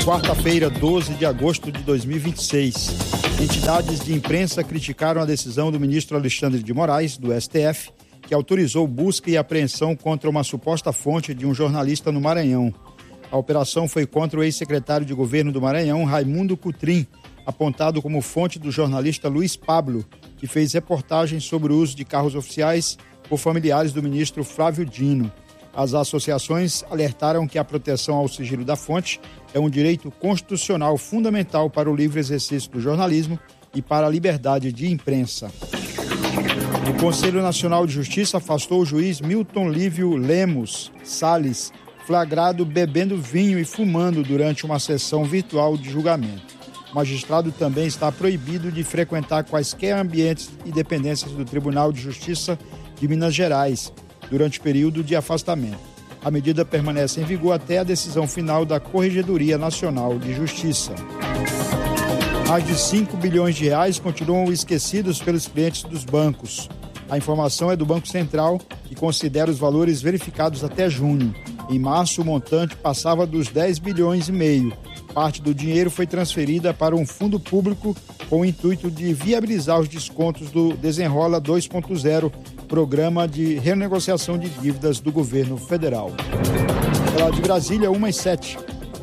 Quarta-feira, 12 de agosto de 2026. Entidades de imprensa criticaram a decisão do ministro Alexandre de Moraes, do STF, que autorizou busca e apreensão contra uma suposta fonte de um jornalista no Maranhão. A operação foi contra o ex-secretário de governo do Maranhão, Raimundo Cutrim, apontado como fonte do jornalista Luiz Pablo, que fez reportagens sobre o uso de carros oficiais por familiares do ministro Flávio Dino. As associações alertaram que a proteção ao sigilo da fonte é um direito constitucional fundamental para o livre exercício do jornalismo e para a liberdade de imprensa. O Conselho Nacional de Justiça afastou o juiz Milton Lívio Lemos Salles, flagrado bebendo vinho e fumando durante uma sessão virtual de julgamento. O magistrado também está proibido de frequentar quaisquer ambientes e dependências do Tribunal de Justiça de Minas Gerais durante o período de afastamento. A medida permanece em vigor até a decisão final da Corregedoria Nacional de Justiça. Mais de 5 bilhões de reais continuam esquecidos pelos clientes dos bancos. A informação é do Banco Central, que considera os valores verificados até junho. Em março, o montante passava dos 10 bilhões e meio. Parte do dinheiro foi transferida para um fundo público com o intuito de viabilizar os descontos do Desenrola 2.0, programa de renegociação de dívidas do governo federal. Lá de Brasília, 1h07.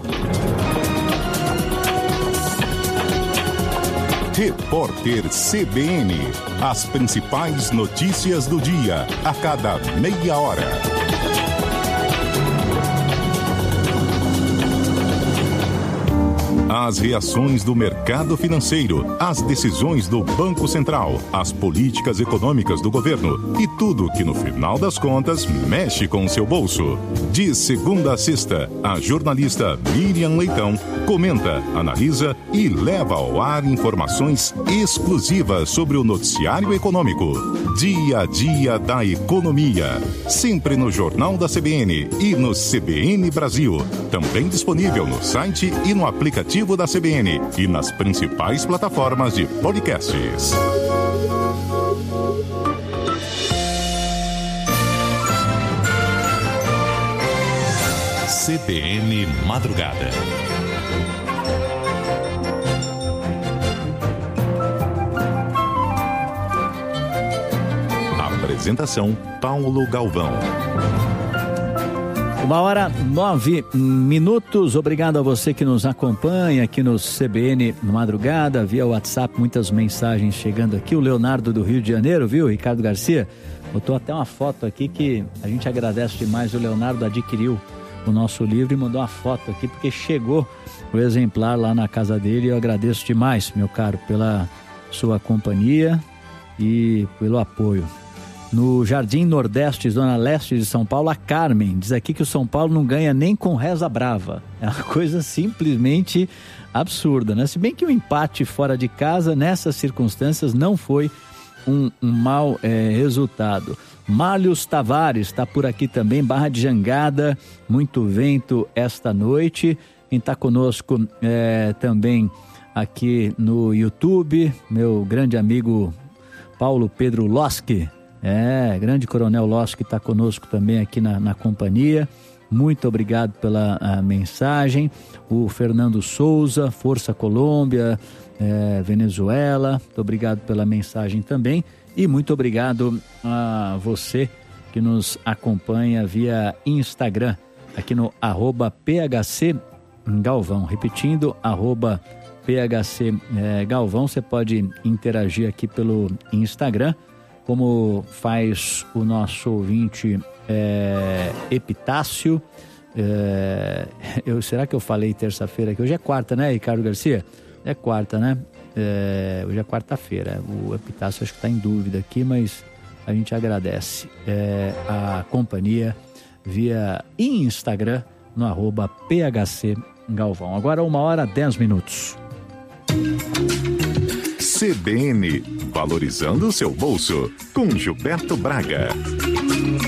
Repórter CBN. As principais notícias do dia, a cada meia hora. As reações do mercado financeiro, as decisões do Banco Central, as políticas econômicas do governo e tudo que, no final das contas, mexe com o seu bolso. De segunda a sexta, a jornalista Miriam Leitão comenta, analisa e leva ao ar informações exclusivas sobre o noticiário econômico. Dia a dia da economia. Sempre no Jornal da CBN e no CBN Brasil. Também disponível no site e no aplicativo da CBN e nas principais plataformas de podcasts. CBN Madrugada. Apresentação: Paulo Galvão. 1h09. Obrigado a você que nos acompanha aqui no CBN Madrugada, via WhatsApp, muitas mensagens chegando aqui. O Leonardo do Rio de Janeiro, viu, Ricardo Garcia? Botou até uma foto aqui que a gente agradece demais. O Leonardo adquiriu o nosso livro e mandou uma foto aqui porque chegou o exemplar lá na casa dele. Eu agradeço demais, meu caro, pela sua companhia e pelo apoio. No Jardim Nordeste, Zona Leste de São Paulo, a Carmen diz aqui que o São Paulo não ganha nem com reza brava. É uma coisa simplesmente absurda, né? Se bem que o empate fora de casa, nessas circunstâncias, não foi um mau resultado. Málios Tavares está por aqui também, Barra de Jangada, muito vento esta noite. Quem está conosco também aqui no YouTube, meu grande amigo Paulo Pedro Loschi. Grande Coronel Loschi está conosco também aqui na companhia. Muito obrigado pela mensagem. O Fernando Souza, Força Colômbia, Venezuela, muito obrigado pela mensagem também. E muito obrigado a você que nos acompanha via Instagram, aqui no @PHC Galvão. Repetindo, @PHC Galvão. Você pode interagir aqui pelo Instagram, como faz o nosso ouvinte Epitácio. Será que eu falei terça-feira aqui? Hoje é quarta, né, Ricardo Garcia? É quarta, né? Hoje é quarta-feira. O Epitácio acho que está em dúvida aqui, mas a gente agradece a companhia via Instagram no @PHC Galvão. Agora 1h10. CBN, valorizando o seu bolso, com Gilberto Braga.